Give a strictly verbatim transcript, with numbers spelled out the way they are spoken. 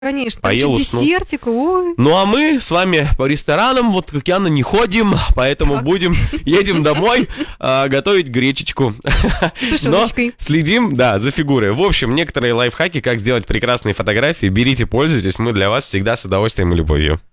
Конечно, поел, еще уснул. десертик, ой. Ну, а мы с вами по ресторанам, вот как Яна, не ходим, поэтому Так. будем, едем домой а, готовить гречечку. Но Тушеночкой. следим, да, за фигурой. В общем, некоторые лайфхаки, как сделать прекрасные фотографии, берите, пользуйтесь, мы для вас всегда с удовольствием и любовью.